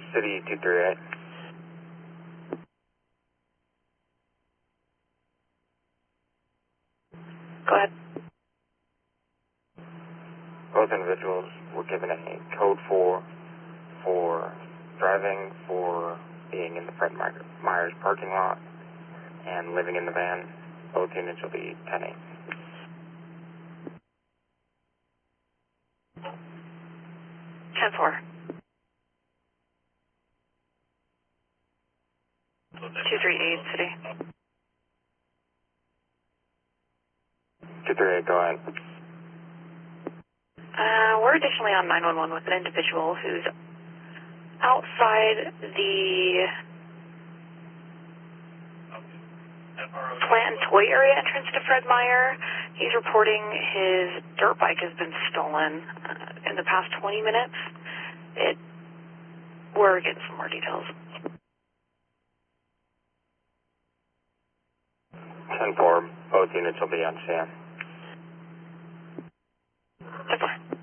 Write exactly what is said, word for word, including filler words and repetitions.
City two three eight. Go ahead. Both individuals were given a code four for driving, for being in the Fred Myers parking lot, and living in the van. Both units will be ten eight. ten four. two three eight, City. two three eight, go ahead. Uh, we're additionally on nine one one with an individual who's outside the plant and toy area entrance to Fred Meyer. He's reporting his dirt bike has been stolen uh, in the past twenty minutes. It, we're getting some more details. ten four, both units will be on scene. ten four.